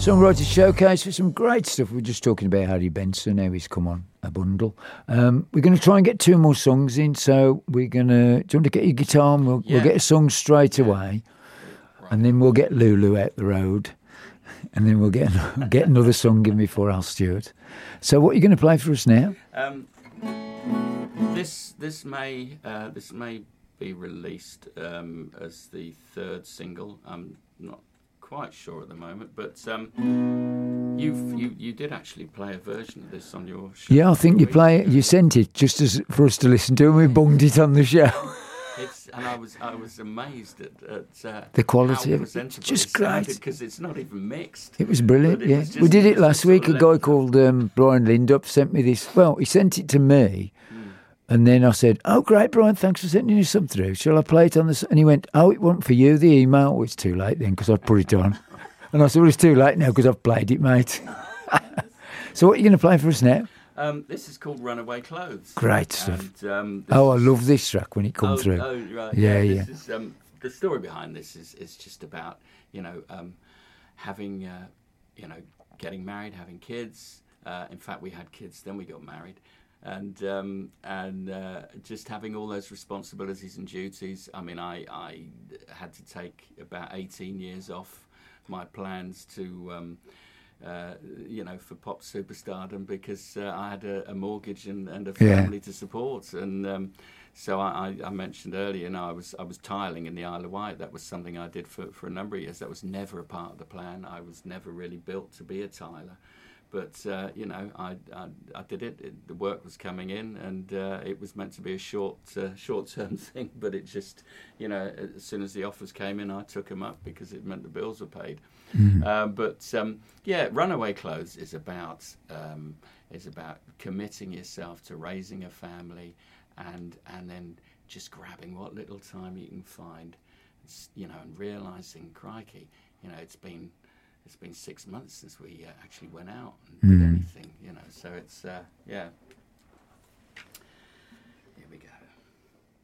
Songwriter Showcase for some great stuff. We're just talking about Harry Benson, how he's come on a bundle. We're going to try and get 2 more songs in, so we're going to... Do you want to get your guitar and we'll get a song straight away, and then we'll get Lulu out the road, and then we'll get another song in before Al Stewart. So what are you going to play for us now? This may be released as the 3rd single. I'm not quite sure at the moment, but you did actually play a version of this on your show. Yeah, I think you sent it just for us to listen to, and we bunged it on the show. And I was amazed at the quality how of it. presentable Just it great, because it's not even mixed. It was brilliant. We did it last week. A guy called Brian Lindup sent me this. Well, he sent it to me. And then I said, "Oh, great, Brian, thanks for sending us something through. Shall I play it on this?" And he went, "Oh, it wasn't for you, the email." Oh, it's too late then because I'd put it on. And I said, "Well, it's too late now because I've played it, mate." So what are you going to play for us now? This is called Runaway Clothes. Great stuff. And, I love this track when it comes through. Oh, right. Yeah. This is, the story behind this is just about, having, getting married, having kids. In fact, we had kids, then we got married. And just having all those responsibilities and duties. I mean, I had to take about 18 years off my plans to, for pop superstardom because I had a mortgage and a family to support. And so I mentioned earlier, I was tiling in the Isle of Wight. That was something I did for a number of years. That was never a part of the plan. I was never really built to be a tiler. But, I did it. The work was coming in, and it was meant to be a short-term thing. But it just, as soon as the offers came in, I took them up because it meant the bills were paid. Runaway Clothes is about committing yourself to raising a family, and then just grabbing what little time you can find, and realising, crikey, it's been 6 months since we actually went out and did anything, so it's